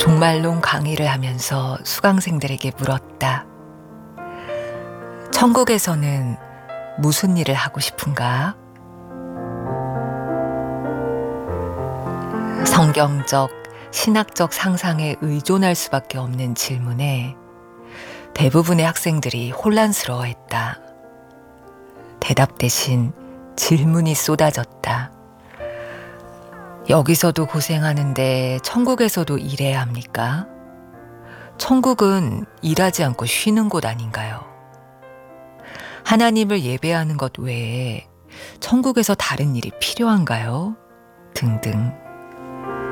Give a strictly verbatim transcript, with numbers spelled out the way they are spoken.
종말론 강의를 하면서 수강생들에게 물었다. 천국에서는 무슨 일을 하고 싶은가? 성경적, 신학적 상상에 의존할 수밖에 없는 질문에 대부분의 학생들이 혼란스러워했다. 대답 대신 질문이 쏟아졌다. 여기서도 고생하는데 천국에서도 일해야 합니까? 천국은 일하지 않고 쉬는 곳 아닌가요? 하나님을 예배하는 것 외에 천국에서 다른 일이 필요한가요? 등등.